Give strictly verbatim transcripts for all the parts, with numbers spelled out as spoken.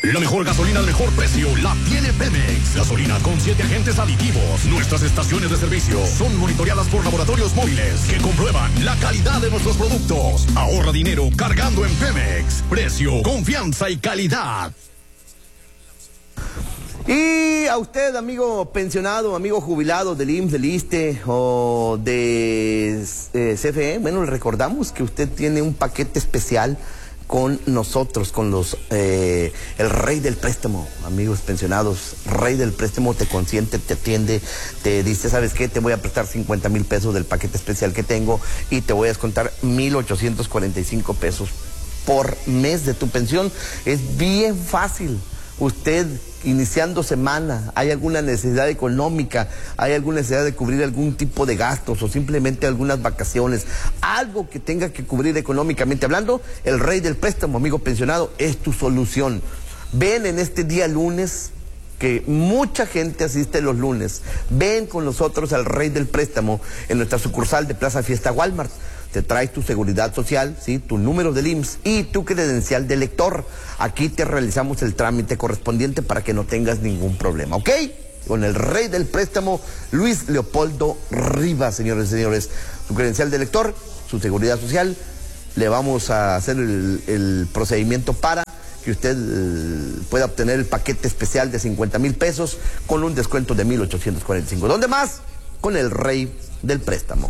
La mejor gasolina al mejor precio la tiene Pemex. Gasolina con siete agentes aditivos. Nuestras estaciones de servicio son monitoreadas por laboratorios móviles que comprueban la calidad de nuestros productos. Ahorra dinero cargando en Pemex. Precio, confianza y calidad. Y a usted, amigo pensionado, amigo jubilado del I M S S, del ISSSTE o de eh, C F E, bueno, le recordamos que usted tiene un paquete especial con nosotros, con los eh, el rey del préstamo, amigos pensionados. Rey del préstamo te consiente, te atiende, te dice, ¿sabes qué? Te voy a prestar cincuenta mil pesos del paquete especial que tengo y te voy a descontar mil ochocientos cuarenta y cinco pesos por mes de tu pensión. Es bien fácil. Usted, iniciando semana, hay alguna necesidad económica, hay alguna necesidad de cubrir algún tipo de gastos o simplemente algunas vacaciones, algo que tenga que cubrir económicamente hablando, el rey del préstamo, amigo pensionado, es tu solución. Ven en este día lunes, que mucha gente asiste los lunes, ven con nosotros al rey del préstamo en nuestra sucursal de Plaza Fiesta Walmart. Te traes tu seguridad social, ¿sí? Tu número del I M S S y tu credencial de lector. Aquí te realizamos el trámite correspondiente para que no tengas ningún problema, ¿ok? Con el rey del préstamo, Luis Leopoldo Rivas, señores y señores. Tu credencial de lector, su seguridad social, le vamos a hacer el, el procedimiento para que usted eh, pueda obtener el paquete especial de cincuenta mil pesos con un descuento de mil ochocientos cuarenta y cinco. ¿Dónde más? Con el rey del préstamo.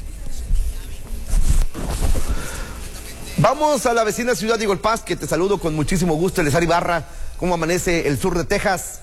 Vamos a la vecina ciudad de Eagle Pass, que te saludo con muchísimo gusto, Eleazar Ibarra. ¿Cómo amanece el sur de Texas?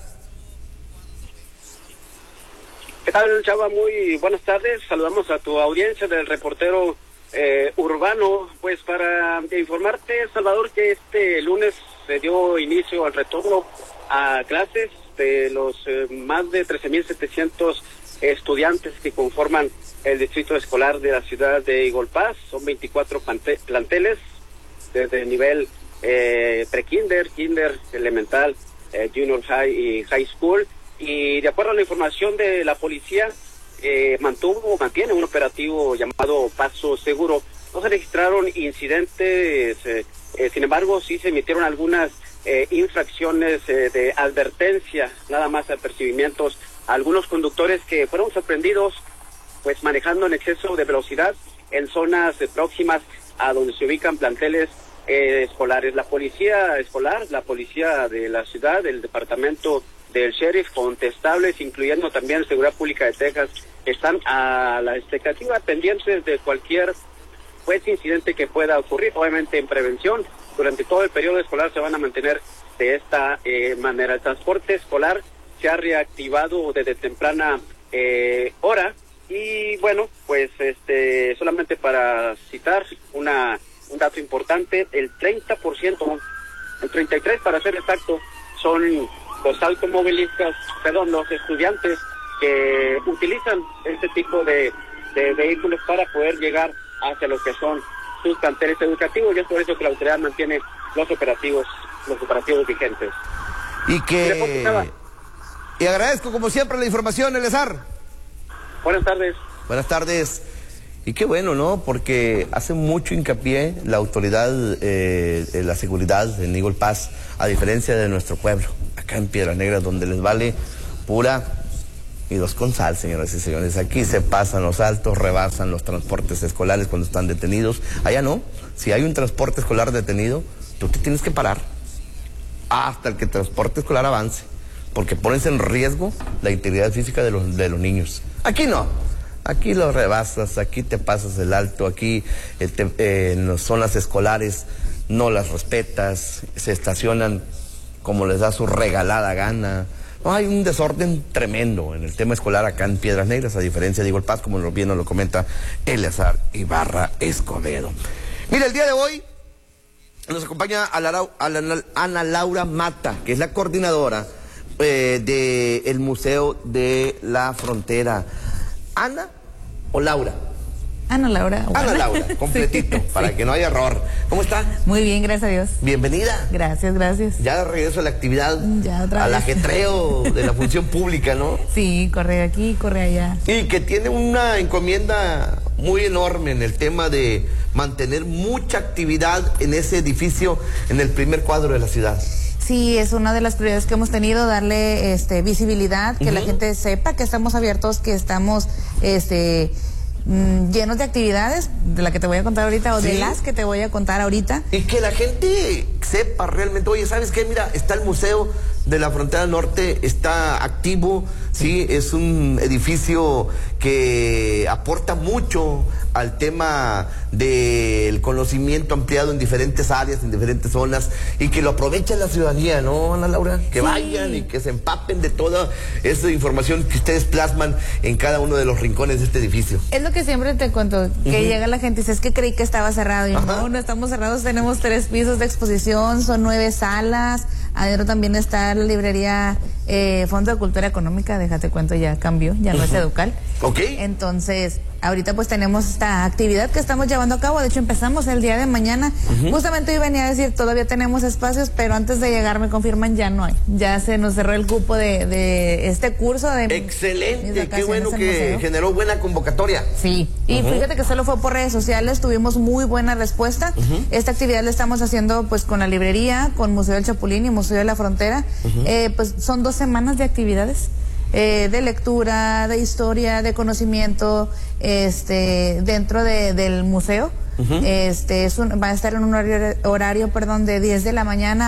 ¿Qué tal, Chava? Muy buenas tardes. Saludamos a tu audiencia del reportero eh, urbano. Pues para informarte, Salvador, que este lunes se dio inicio al retorno a clases de los eh, más de trece mil setecientos estudiantes que conforman el distrito escolar de la ciudad de Eagle Pass. Son veinticuatro planteles desde nivel eh, pre-kinder, kinder, elemental, eh, junior high y high school. Y de acuerdo a la información de la policía, eh, mantuvo, mantiene un operativo llamado Paso Seguro. No se registraron incidentes, eh, eh, sin embargo sí se emitieron algunas eh, infracciones eh, de advertencia, nada más apercibimientos a algunos conductores que fueron sorprendidos pues manejando en exceso de velocidad en zonas eh, próximas a donde se ubican planteles eh, escolares. La policía escolar, la policía de la ciudad, el departamento del sheriff, contestables, incluyendo también Seguridad Pública de Texas, están a la expectativa, pendientes de cualquier pues incidente que pueda ocurrir. Obviamente en prevención, durante todo el periodo escolar se van a mantener de esta eh, manera. El transporte escolar se ha reactivado desde temprana eh, hora. Y bueno, pues este solamente para citar una un dato importante, el treinta por ciento, el treinta y tres por ciento para ser exacto, son los automovilistas, perdón, los estudiantes que utilizan este tipo de, de vehículos para poder llegar hacia lo que son sus planteles educativos, y es por eso que la autoridad mantiene los operativos, los operativos vigentes. Y que... Y agradezco como siempre la información, Eleazar. Buenas tardes. Buenas tardes. Y qué bueno, ¿no? Porque hace mucho hincapié la autoridad, eh, la seguridad en Eagle Pass, a diferencia de nuestro pueblo, acá en Piedras Negras, donde les vale pura y dos con sal, señoras y señores. Aquí se pasan los altos, rebasan los transportes escolares cuando están detenidos. Allá no. Si hay un transporte escolar detenido, tú te tienes que parar hasta el que el transporte escolar avance, porque pones en riesgo la integridad física de los, de los niños. Aquí no, aquí lo rebasas, aquí te pasas el alto, aquí eh, te, eh, en las zonas escolares no las respetas, se estacionan como les da su regalada gana. No, hay un desorden tremendo en el tema escolar acá en Piedras Negras, a diferencia de Eagle Pass, como bien nos lo comenta Eleazar Ibarra Escobedo. Mira, el día de hoy nos acompaña Ana Laura Mata, que es la coordinadora Eh, del Museo de la Frontera. ¿Ana o Laura? Ana Laura. Bueno. Ana Laura, completito, sí, para sí. que no haya error. ¿Cómo está? Muy bien, gracias a Dios. Bienvenida. Gracias, gracias. Ya de regreso a la actividad, ya otra al vez. ajetreo de la función pública, ¿no? Sí, corre aquí, corre allá. Y que tiene una encomienda muy enorme en el tema de mantener mucha actividad en ese edificio, en el primer cuadro de la ciudad. Sí, es una de las prioridades que hemos tenido, darle este visibilidad, que uh-huh. la gente sepa que estamos abiertos, que estamos este mm, llenos de actividades, de la que te voy a contar ahorita, o sí. de las que te voy a contar ahorita. Y que la gente sepa realmente, oye, ¿sabes qué? Mira, está el Museo de la Frontera Norte, está activo, sí, es un edificio que aporta mucho al tema del conocimiento ampliado en diferentes áreas, en diferentes zonas, y que lo aproveche la ciudadanía, ¿no, Ana Laura? Que sí. vayan y que se empapen de toda esa información que ustedes plasman en cada uno de los rincones de este edificio. Es lo que siempre te cuento, que uh-huh. llega la gente y dice, es que creí que estaba cerrado, y Ajá. no, no estamos cerrados, tenemos tres pisos de exposición, son nueve salas, adentro también está la librería eh, Fondo de Cultura Económica, déjate cuento, ya cambió, ya no uh-huh. es Educal. Ok. Entonces, ahorita pues tenemos esta actividad que estamos llevando a cabo, de hecho empezamos el día de mañana, uh-huh. justamente hoy venía a decir, todavía tenemos espacios, pero antes de llegar me confirman ya no hay, ya se nos cerró el cupo de, de este curso de excelente, qué bueno que generó buena convocatoria. Sí, y uh-huh. fíjate que solo fue por redes sociales, tuvimos muy buena respuesta. Uh-huh. Esta actividad la estamos haciendo pues con la librería, con Museo del Chapulín y Museo de la Frontera. Uh-huh. eh, pues son dos semanas de actividades. Eh, de lectura, de historia, de conocimiento, este, dentro de, del museo. Uh-huh. Este, es un, va a estar en un horario, horario, perdón, de diez de la mañana